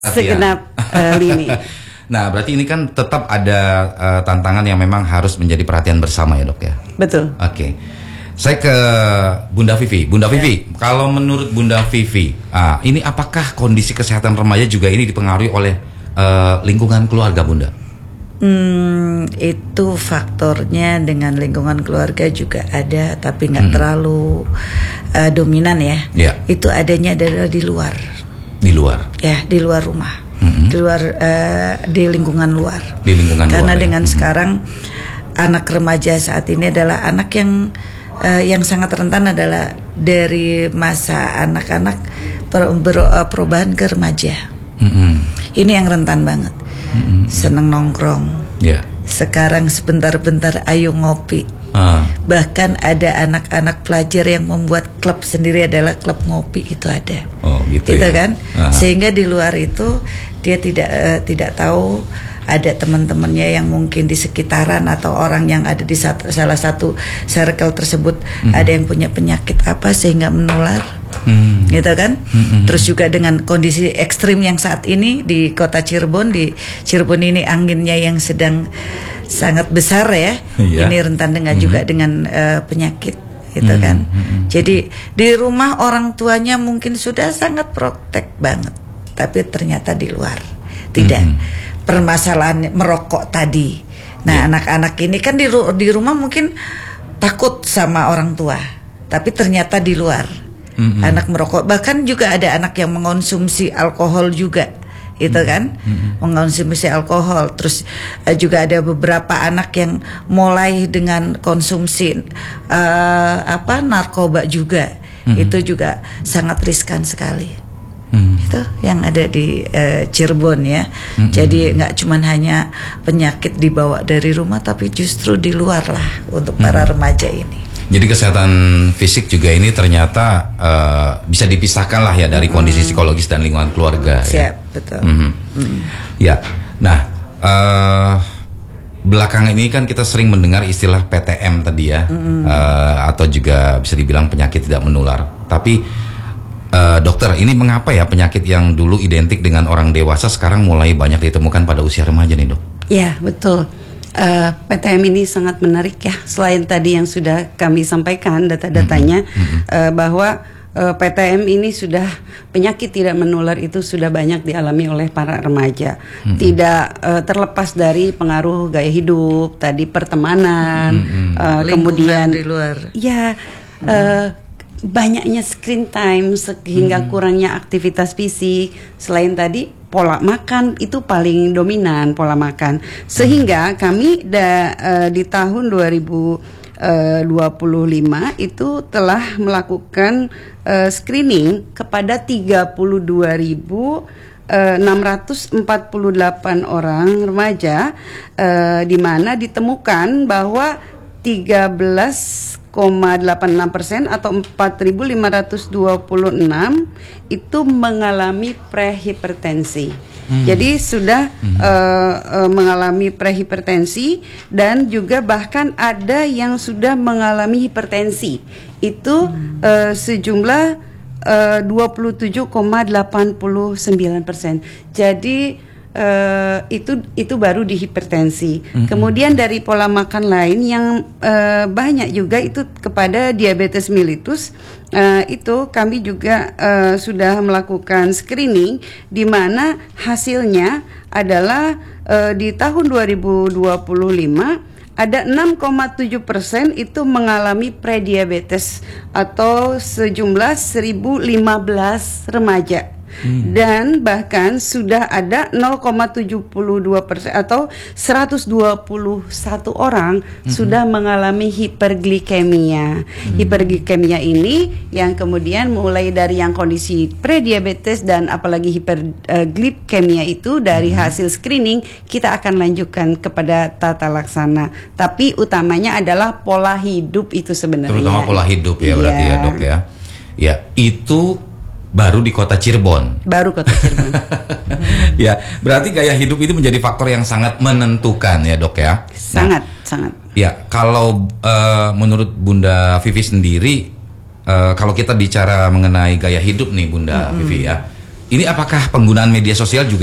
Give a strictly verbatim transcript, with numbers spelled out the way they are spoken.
segenap uh, lini. Nah, berarti ini kan tetap ada uh, tantangan yang memang harus menjadi perhatian bersama ya, Dok ya. Betul. Oke. Okay. Saya ke Bunda Vivi. Bunda ya. Vivi, kalau menurut Bunda Vivi, ah, ini apakah kondisi kesehatan remaja juga ini dipengaruhi oleh uh, lingkungan keluarga, Bunda? Hmm, itu faktornya dengan lingkungan keluarga juga ada, tapi nggak hmm. terlalu uh, dominan ya. ya. Itu adanya adalah di luar. Di luar. Ya, di luar rumah. Mm-hmm. Di luar uh, di lingkungan luar. Di lingkungan Karena luar, dengan ya. sekarang anak remaja saat ini adalah anak yang uh, yang sangat rentan adalah dari masa anak-anak per, ber, uh, perubahan ke remaja. Mm-hmm. Ini yang rentan banget. Mm-hmm. Seneng nongkrong. Yeah. Sekarang sebentar-bentar ayo ngopi. Ah. Bahkan ada anak-anak pelajar yang membuat klub sendiri, adalah klub ngopi, itu ada. Oh, gitu, gitu ya? Kan? Ah. Sehingga di luar itu dia tidak uh, tidak tahu ada teman-temannya yang mungkin di sekitaran atau orang yang ada di satu, salah satu circle tersebut mm-hmm. ada yang punya penyakit apa sehingga menular. Hmm. Gitu kan? Hmm. Terus juga dengan kondisi ekstrim yang saat ini di kota Cirebon, di Cirebon ini anginnya yang sedang sangat besar ya. Yeah. Ini rentan dengan hmm. juga dengan uh, penyakit gitu hmm. kan. Hmm. Jadi di rumah orang tuanya mungkin sudah sangat protek banget, tapi ternyata di luar tidak. Hmm. Permasalahan merokok tadi. Nah, yeah. anak-anak ini kan di ru- di rumah mungkin takut sama orang tua, tapi ternyata di luar mm-hmm. anak merokok, bahkan juga ada anak yang mengonsumsi alkohol juga, itu kan, mm-hmm. mengonsumsi alkohol. Terus uh, juga ada beberapa anak yang mulai dengan konsumsi uh, apa narkoba juga, mm-hmm. itu juga sangat riskan sekali. Hmm. Itu yang ada di uh, Cirebon ya. Hmm. Jadi nggak cuman hanya penyakit dibawa dari rumah, tapi justru di luar lah untuk hmm. para remaja ini. Jadi kesehatan fisik juga ini ternyata uh, bisa dipisahkan lah ya dari hmm. kondisi psikologis dan lingkungan keluarga. Siap, ya? betul. Hmm. Hmm. Ya, nah uh, belakangan ini kan kita sering mendengar istilah P T M tadi ya, hmm. uh, atau juga bisa dibilang penyakit tidak menular. Tapi Uh, dokter, ini mengapa ya penyakit yang dulu identik dengan orang dewasa sekarang mulai banyak ditemukan pada usia remaja nih, Dok? Ya, betul. Uh, P T M ini sangat menarik ya. Selain tadi yang sudah kami sampaikan data-datanya, mm-hmm. uh, bahwa uh, P T M ini sudah penyakit tidak menular itu sudah banyak dialami oleh para remaja. Mm-hmm. Tidak uh, terlepas dari pengaruh gaya hidup, tadi pertemanan, mm-hmm. uh, kemudian di luar. Ya. Uh, banyaknya screen time sehingga hmm. kurangnya aktivitas fisik. Selain tadi pola makan itu paling dominan, pola makan, sehingga kami da, uh, di tahun dua ribu dua puluh lima itu telah melakukan uh, screening kepada tiga puluh dua ribu enam ratus empat puluh delapan orang remaja, uh, di mana ditemukan bahwa tiga belas koma delapan enam persen atau empat ribu lima ratus dua puluh enam itu mengalami prehipertensi. Hmm. Jadi sudah hmm. uh, uh, mengalami prehipertensi dan juga bahkan ada yang sudah mengalami hipertensi. Itu hmm. uh, sejumlah uh, dua puluh tujuh koma delapan sembilan persen. Jadi Uh, itu itu baru di hipertensi. Mm-hmm. Kemudian dari pola makan lain yang uh, banyak juga itu kepada diabetes mellitus, uh, itu kami juga uh, sudah melakukan screening di mana hasilnya adalah uh, di tahun dua ribu dua puluh lima ada enam koma tujuh persen itu mengalami prediabetes atau sejumlah seribu lima belas remaja. Hmm. Dan bahkan sudah ada nol koma tujuh dua persen atau seratus dua puluh satu orang hmm. sudah mengalami hiperglikemia. Hmm. Hiperglikemia ini yang kemudian mulai dari yang kondisi prediabetes dan apalagi hiperglikemia itu dari hmm. hasil screening kita akan lanjutkan kepada tata laksana. Tapi utamanya adalah pola hidup itu sebenarnya. Terutama pola hidup ya, berarti ya, Dok ya. Ya, itu baru di kota Cirebon. Baru kota Cirebon. Ya, berarti gaya hidup itu menjadi faktor yang sangat menentukan ya, Dok ya. Sangat, nah, sangat. Ya, kalau uh, menurut Bunda Vivi sendiri, uh, kalau kita bicara mengenai gaya hidup nih, Bunda mm-hmm. Vivi ya, Ini apakah penggunaan media sosial juga